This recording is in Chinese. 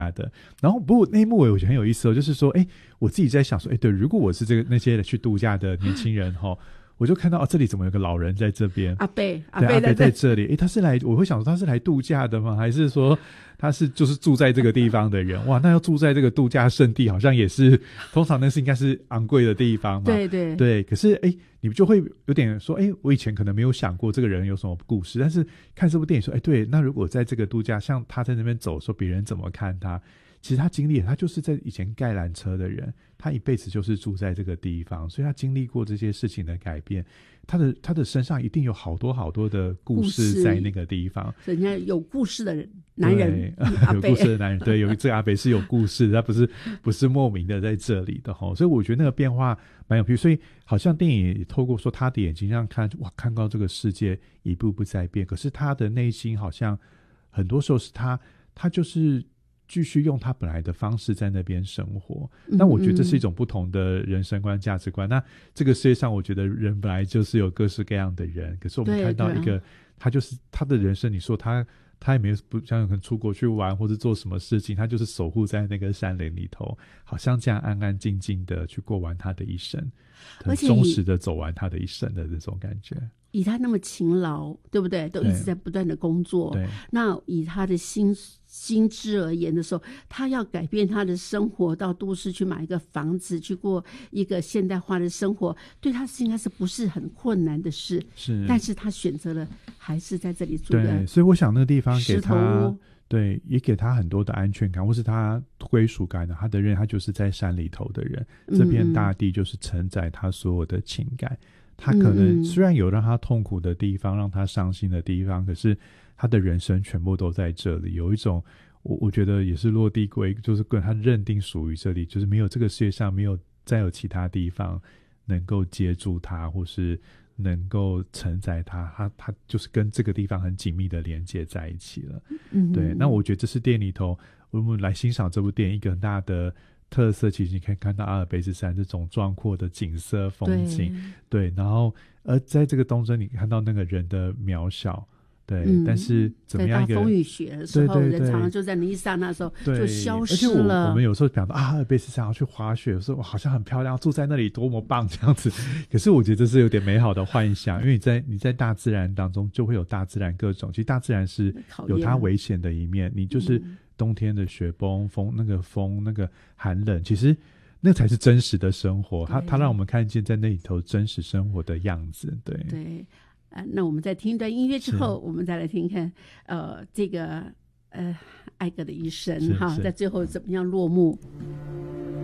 的。然后不过那一幕我觉得很有意思就是说我自己在想说对，如果我是那些去度假的年轻人我就看到这里怎么有个老人在这边，阿伯在这里他是来，我会想说他是来度假的吗？还是说他是就是住在这个地方的人？哇，那要住在这个度假胜地好像也是通常那是应该是昂贵的地方嘛。对，可是你就会有点说我以前可能没有想过这个人有什么故事，但是看这部电影说对，那如果在这个度假像他在那边走说别人怎么看他，其实他经历他就是在以前盖缆车的人，他一辈子就是住在这个地方，所以他经历过这些事情的改变，他的身上一定有好多好多的故事在那个地方。 人家有故事的男人， 有故事的男人，对，有这个阿北是有故事，他不是莫名的在这里的所以我觉得那个变化蛮有趣，所以好像电影也透过说他的眼睛上看，哇，看到这个世界一步步在变，可是他的内心好像很多时候是他就是继续用他本来的方式在那边生活。那我觉得这是一种不同的人生观价值观。那这个世界上我觉得人本来就是有各式各样的人，可是我们看到一个他就是他的人生，你说他也没有不像可能出国去玩或者做什么事情，他就是守护在那个山林里头，好像这样安安静静的去过完他的一生，很忠实的走完他的一生的这种感觉。 以他那么勤劳，对不对？都一直在不断的工作。对，那以他的心智而言的时候，他要改变他的生活，到都市去买一个房子，去过一个现代化的生活，对他应该是不是很困难的事？是，但是他选择了还是在这里住的。 对，所以我想那个地方给他，对，也给他很多的安全感，或是他归属感的。他的人，他就是在山里头的人，这片大地就是承载他所有的情感。他可能虽然有让他痛苦的地方，让他伤心的地方，可是他的人生全部都在这里。有一种我觉得也是落地归，就是跟他认定属于这里，就是没有这个世界上没有再有其他地方能够接住他，或是能够承载他就是跟这个地方很紧密的连接在一起了。对，那我觉得这是电影里头我们来欣赏这部电影一个很大的特色，其实你可以看到阿尔卑斯山这种壮阔的景色风景， 对，然后在这个东征你看到那个人的渺小，对，但是怎么样一个在大风雨雪的时候，人常常就在那一刹那时候就消失了。 而且我们有时候讲到阿尔卑斯山要去滑雪，有时候好像很漂亮，住在那里多么棒这样子，可是我觉得这是有点美好的幻想，因为你在大自然当中就会有大自然各种，其实大自然是有它危险的一面，你就是冬天的雪崩那个风那个寒冷，其实那才是真实的生活，它让我们看见在那里头真实生活的样子。对， 那我们在听一段音乐之后，我们再来听看这个艾格的一生哈，在最后怎么样落幕。